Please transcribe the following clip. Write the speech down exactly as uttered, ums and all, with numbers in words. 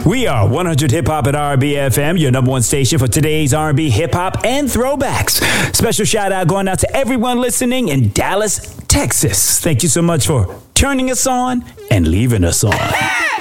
We are one hundred Hip Hop at R B F M, your number one station for today's R and B, hip hop, and throwbacks. Special shout out going out to everyone listening in Dallas, Texas. Thank you so much for turning us on and leaving us on.